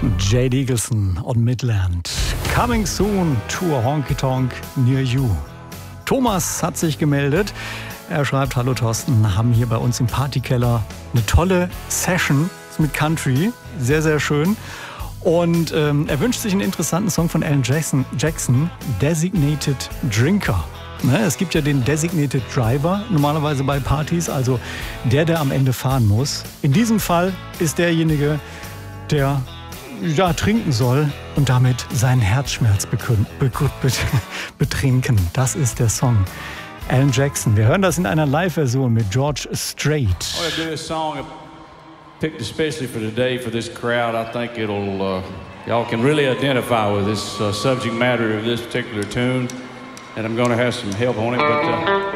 Jade Eagleson on Midland. Coming soon to a honky tonk near you. Thomas hat sich gemeldet. Er schreibt: Hallo Thorsten, haben hier bei uns im Partykeller eine tolle Session mit Country. Sehr, sehr schön. Und er wünscht sich einen interessanten Song von Alan Jackson, Designated Drinker. Ne, es gibt ja den Designated Driver normalerweise bei Partys, also der am Ende fahren muss. In diesem Fall ist derjenige, der trinken soll und damit seinen Herzschmerz betrinken. Das ist der Song. Alan Jackson. Wir hören das in einer Live-Version mit George Strait. I want to do this song picked especially for today for this crowd. I think it'll y'all can really identify with this subject matter of this particular tune, and I'm going to have some help on it. But